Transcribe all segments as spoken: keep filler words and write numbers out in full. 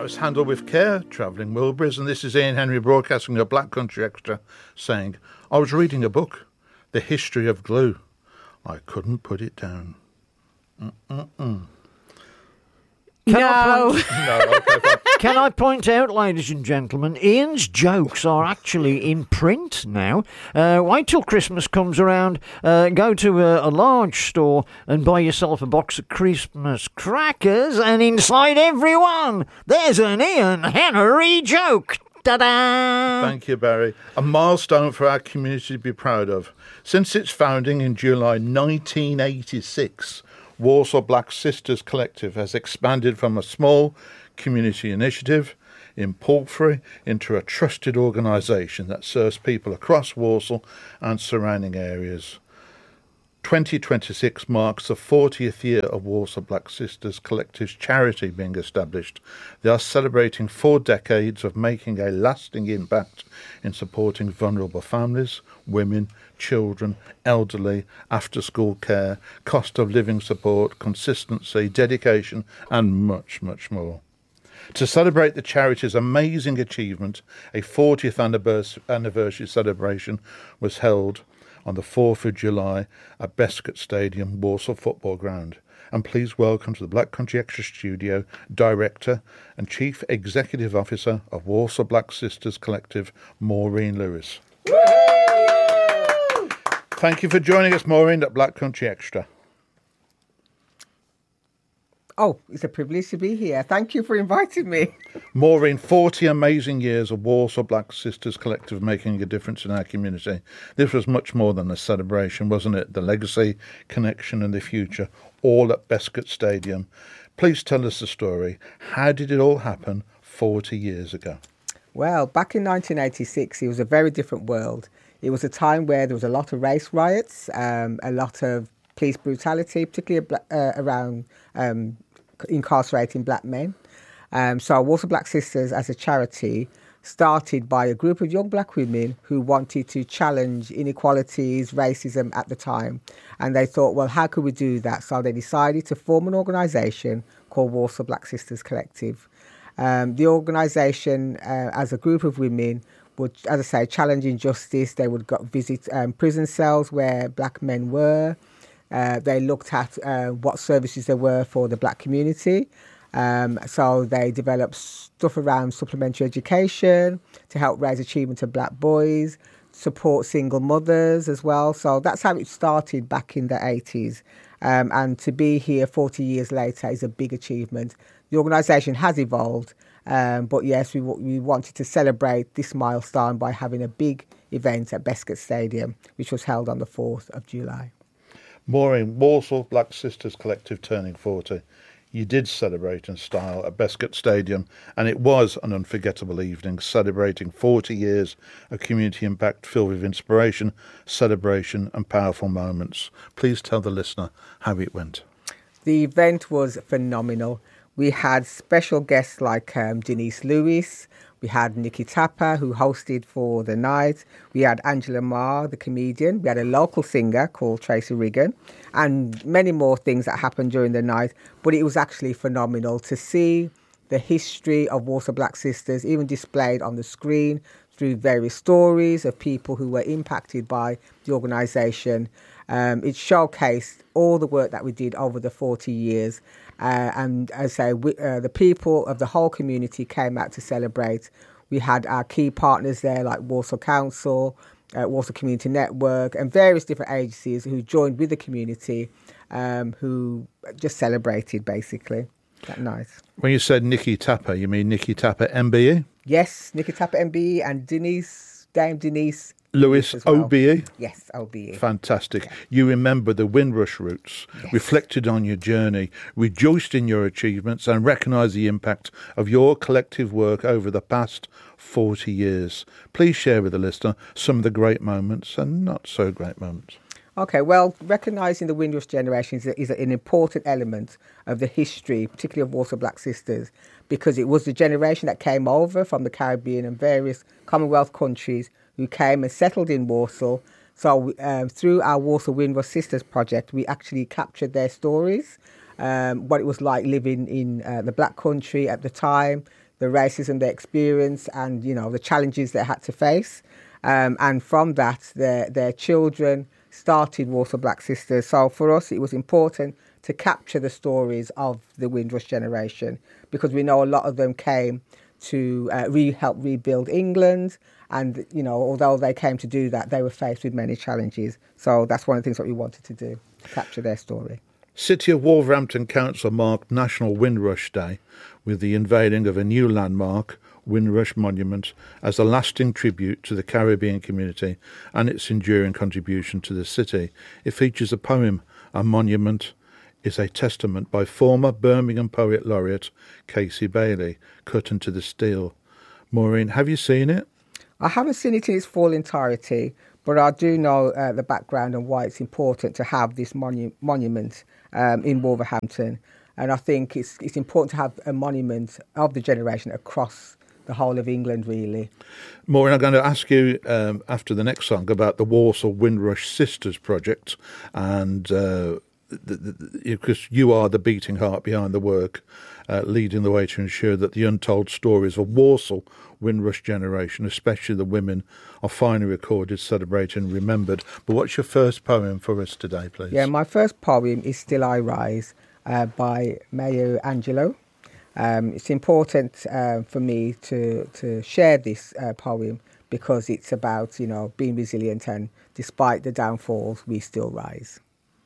was handled with care, Travelling Wilburys, and this is Ian Henry broadcasting a Black Country Extra saying, I was reading a book, The History of Glue. I couldn't put it down. Mm-mm-mm. Can no. I point, No, okay, fine. Can I point out, ladies and gentlemen, Ian's jokes are actually in print now. Uh, wait till Christmas comes around, uh, go to a, a large store and buy yourself a box of Christmas crackers, and inside every one, there's an Ian Henry joke. Ta-da! Thank you, Barry. A milestone for our community to be proud of. Since its founding in July nineteen eighty-six, Walsall Black Sisters Collective has expanded from a small community initiative in Palfrey into a trusted organisation that serves people across Walsall and surrounding areas. twenty twenty-six marks the fortieth year of Walsall Black Sisters Collective's charity being established. They are celebrating four decades of making a lasting impact in supporting vulnerable families, women, children, elderly, after-school care, cost of living support, consistency, dedication, and much, much more. To celebrate the charity's amazing achievement, a fortieth anniversary celebration was held on the fourth of July at Bescot Stadium, Walsall Football Ground. And please welcome to the Black Country Extra Studio, Director and Chief Executive Officer of Walsall Black Sisters Collective, Maureen Lewis. Thank you for joining us, Maureen, at Black Country Extra. Oh, it's a privilege to be here. Thank you for inviting me. Maureen, forty amazing years of Walsall Black Sisters Collective making a difference in our community. This was much more than a celebration, wasn't it? The legacy, connection and the future, all at Bescot Stadium. Please tell us the story. How did it all happen forty years ago? Well, back in nineteen eighty-six, it was a very different world. It was a time where there was a lot of race riots, um, a lot of police brutality, particularly uh, around um, incarcerating black men. Um, so Walsall Black Sisters, as a charity, started by a group of young black women who wanted to challenge inequalities, racism at the time. And they thought, well, how could we do that? So they decided to form an organisation called Walsall Black Sisters Collective. Um, the organisation, uh, as a group of women, would, as I say, challenge injustice. They would go visit um, prison cells where black men were. Uh, they looked at uh, what services there were for the black community. Um, so they developed stuff around supplementary education to help raise achievement of black boys, support single mothers as well. So that's how it started back in the eighties. Um, and to be here forty years later is a big achievement. The organisation has evolved, um, but yes, we, we wanted to celebrate this milestone by having a big event at Bescot Stadium, which was held on the fourth of July. Maureen, Walsall Black Sisters Collective turning forty. You did celebrate in style at Bescot Stadium, and it was an unforgettable evening, celebrating forty years of community impact filled with inspiration, celebration and powerful moments. Please tell the listener how it went. The event was phenomenal. We had special guests like um, Denise Lewis. We had Nikki Tapper, who hosted for the night. We had Angela Marr, the comedian. We had a local singer called Tracy Riggin, and many more things that happened during the night. But it was actually phenomenal to see the history of Walsall Black Sisters, even displayed on the screen through various stories of people who were impacted by the organisation. Um, it showcased all the work that we did over the forty years. Uh, and as I say, we, uh, the people of the whole community came out to celebrate. We had our key partners there like Walsall Council, uh, Walsall Community Network and various different agencies who joined with the community, um, who just celebrated basically that night. When you said Nikki Tapper, you mean Nikki Tapper M B E? Yes, Nikki Tapper M B E and Denise, Dame Denise Lewis, well. O B E? Yes, O B E. Fantastic. Yeah. You remember the Windrush roots, yes. Reflected on your journey, rejoiced in your achievements and recognised the impact of your collective work over the past forty years. Please share with the listener some of the great moments and not so great moments. Okay, well, recognising the Windrush generation is, a, is an important element of the history, particularly of Walsall Black Sisters, because it was the generation that came over from the Caribbean and various Commonwealth countries who came and settled in Walsall. So um, through our Walsall Windrush Sisters project, we actually captured their stories, um, what it was like living in uh, the Black country at the time, the racism they experienced and, you know, the challenges they had to face. Um, and from that, their, their children started Walsall Black Sisters. So for us, it was important to capture the stories of the Windrush generation, because we know a lot of them came to uh, re- help rebuild England. And, you know, although they came to do that, they were faced with many challenges. So that's one of the things that we wanted to do, to capture their story. City of Wolverhampton Council marked National Windrush Day with the unveiling of a new landmark, Windrush Monument, as a lasting tribute to the Caribbean community and its enduring contribution to the city. It features a poem, A Monument is a Testament, by former Birmingham Poet Laureate Casey Bailey, cut into the steel. Maureen, have you seen it? I haven't seen it in its full entirety, but I do know uh, the background and why it's important to have this monu- monument um, in Wolverhampton. And I think it's it's important to have a monument of the generation across the whole of England, really. Maureen, I'm going to ask you um, after the next song about the Walsall Windrush Sisters project, and uh, because you are the beating heart behind the work, uh, leading the way to ensure that the untold stories of Walsall Windrush generation, especially the women, are finally recorded, celebrated and remembered. But what's your first poem for us today, please? Yeah, my first poem is Still I Rise uh, by Maya Angelou. Um, it's important uh, for me to, to share this uh, poem because it's about, you know, being resilient, and despite the downfalls, we still rise.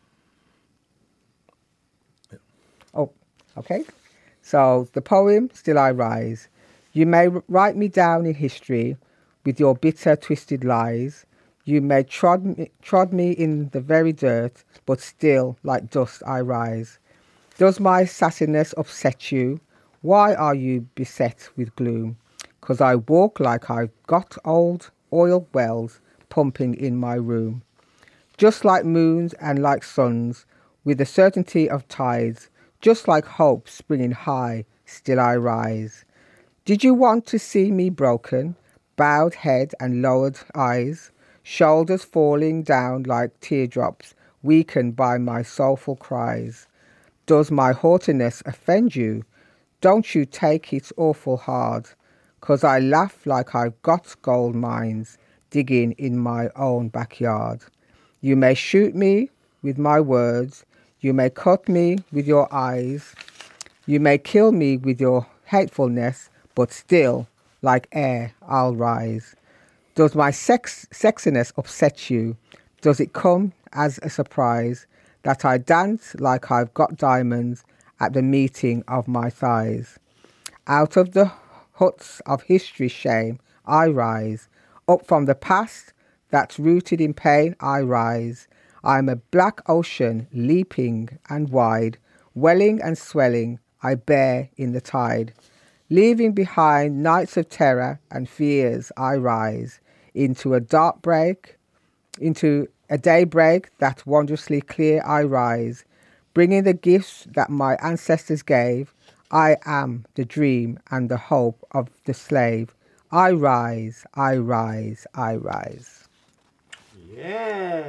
Oh, okay. So the poem, Still I Rise. You may write me down in history with your bitter, twisted lies. You may trod me, trod me in the very dirt, but still, like dust, I rise. Does my sassiness upset you? Why are you beset with gloom? 'Cause I walk like I've got old oil wells pumping in my room. Just like moons and like suns, with the certainty of tides, just like hope springing high, still I rise. Did you want to see me broken, bowed head and lowered eyes, shoulders falling down like teardrops, weakened by my soulful cries? Does my haughtiness offend you? Don't you take it awful hard, 'cause I laugh like I've got gold mines digging in my own backyard. You may shoot me with my words, you may cut me with your eyes, you may kill me with your hatefulness, but still, like air, I'll rise. Does my sex sexiness upset you? Does it come as a surprise that I dance like I've got diamonds at the meeting of my thighs? Out of the huts of history's shame, I rise. Up from the past that's rooted in pain, I rise. I'm a black ocean, leaping and wide, welling and swelling, I bear in the tide. Leaving behind nights of terror and fears, I rise into a dark break, into a daybreak that wondrously clear, I rise, bringing the gifts that my ancestors gave. I am the dream and the hope of the slave. I rise, I rise, I rise. Yeah.